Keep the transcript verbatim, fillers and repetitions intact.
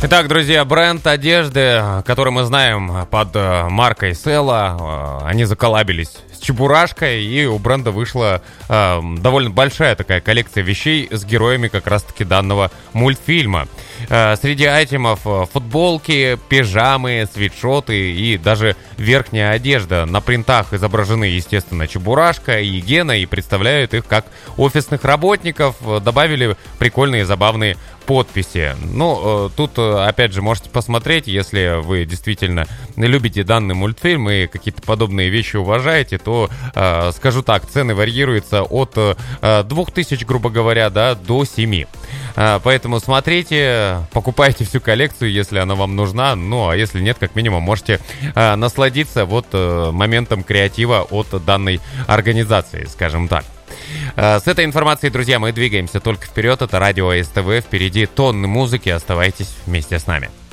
Итак, друзья, бренд одежды, который мы знаем под маркой Села, они заколлабились с Чебурашкой, и у бренда вышла э, довольно большая такая коллекция вещей с героями как раз-таки данного мультфильма. Э, среди айтемов футболки, пижамы, свитшоты и даже верхняя одежда. На принтах изображены, естественно, Чебурашка и Гена, и представляют их как офисных работников. Добавили прикольные, забавные подписи. Ну, тут, опять же, можете посмотреть, если вы действительно любите данный мультфильм и какие-то подобные вещи уважаете, то, э, скажу так, цены варьируются от э, двух тысяч, грубо говоря, да, до семи. Э, поэтому смотрите, покупайте всю коллекцию, если она вам нужна. Ну, а если нет, как минимум, можете э, насладиться вот э, моментом креатива от данной организации, скажем так. С этой информацией, друзья, мы двигаемся только вперед. Это радио СТВ. Впереди тонны музыки. Оставайтесь вместе с нами.